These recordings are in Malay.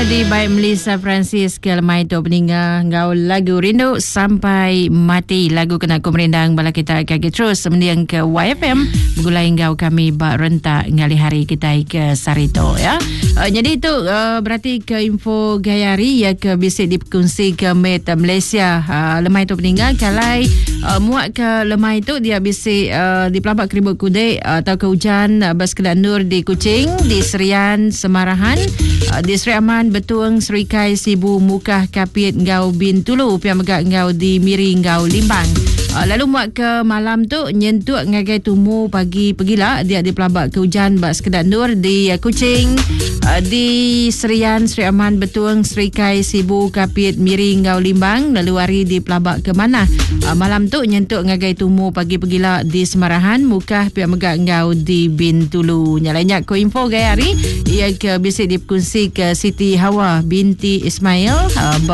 di baik Melissa Francis ke lemai tu peninggal ngau lagu rindu sampai mati. Lagu kena ku merindang bala kita kaki terus mendiang ke YFM begulai ngau kami bak rentak ngali hari kita ke Sarito ya. Jadi itu berarti ke info gayari ya ke bisik dikongsi ke Met Malaysia. Lemai tu peninggal kalai muat ke lemai tu dia bisik di Pelabak Keribut Kudek atau ke hujan bas kedak nur di Kuching, di Serian Semarahan, di Seri Aman Betuang Serikai Sibu Mukah Kapit Ngau Bin Tulu Piang Megak Ngau di Miri Ngau Limbang. Lalu muat ke malam tu nyentuk ngagai tumu pagi pergilah dia di Pelabak ke hujan bak sekedak nur di Kuching, di Serian Seri Aman Betuang Serikai Sibu Kapit Miri Ngau Limbang. Lalu hari di Pelabak ke mana malam tu nyentuk ngagai tumu pagi pergilah di Semarahan Mukah Piang Megak Ngau di Bin Tulu. Nyalanya ko info gaya hari ia ke bisik dikongsi ke Siti Hawa binti Ismail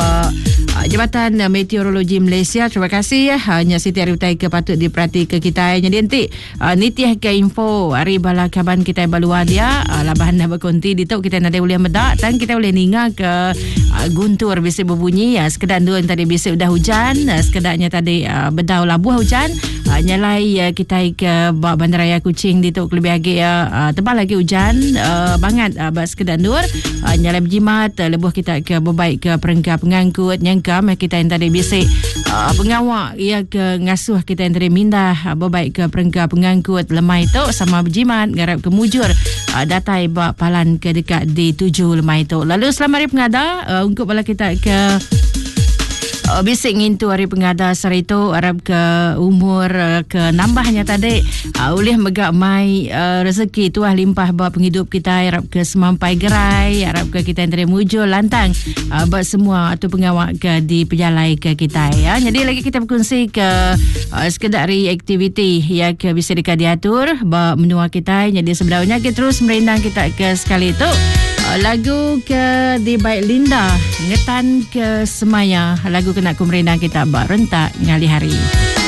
Jabatan Meteorologi Malaysia. Terima kasih hanya Siti Ariutai ke patut diperhati ke kita. Jadi nanti nitiah ke info hari bala kaban kita balua dia labahan dah berkonti di tu kita nak boleh medak dan kita boleh ninga ke guntur bisik berbunyi sekedar dua tadi bisik dah hujan sekedarnya tadi bedau labuh hujan nyalai kita ke Bandaraya Kuching di tu lebih lagi tebal lagi hujan banget sekedar nur nyalai berjimat lebuh kita ke berbaik ke perengkap pengangkut nyangkam kita yang tadi bisik pengawak ia ke ngasuh kita yang tadi mindah berbaik ke perengkap pengangkut lemai tu sama berjimat ngarap ke mujur datai bak palan ke dekat di 7 lemai tu. Lalu selamat hari pengada untuk bala kita ke bisik ngintu hari pengada Sarito Arab ke umur ke nambahnya tadi ulih megak mai rezeki tuah limpah buat penghidup kita Arab ke semampai gerai Arab ke kita yang tadi mujur lantang buat semua atau pengawak ke di pejalai ke kita ya. Jadi lagi kita berkongsi ke sekedar aktiviti ya ke bisa dekat diatur buat menua kita. Jadi sebenarnya kita terus merindang kita ke sekali itu lagu ke di baik Linda ngetan ke semaya lagu kena ku merindang kita bak rentak ngali hari.